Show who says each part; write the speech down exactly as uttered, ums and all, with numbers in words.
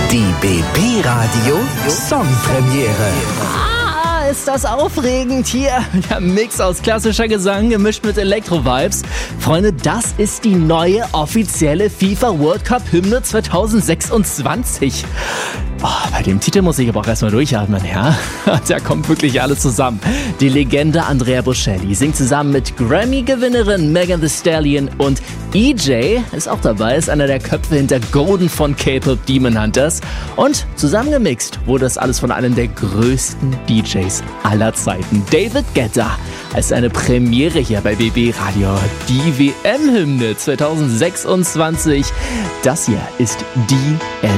Speaker 1: Die B B-Radio Songpremiere.
Speaker 2: Ah, ist das aufregend hier. Der Mix aus klassischer Gesang gemischt mit Elektro-Vibes. Freunde, das ist die neue offizielle FIFA World Cup Hymne zwanzig sechsundzwanzig. Oh, bei dem Titel muss ich aber auch erstmal durchatmen, ja? Da kommt wirklich alles zusammen. Die Legende Andrea Bocelli singt zusammen mit Grammy-Gewinnerin Megan Thee Stallion und E J ist auch dabei, ist einer der Köpfe hinter Golden von K-Pop Demon Hunters. Und zusammengemixt wurde das alles von einem der größten D Js aller Zeiten, David Guetta, als eine Premiere hier bei B B Radio. Die W M-Hymne zwanzig sechsundzwanzig. Das hier ist D N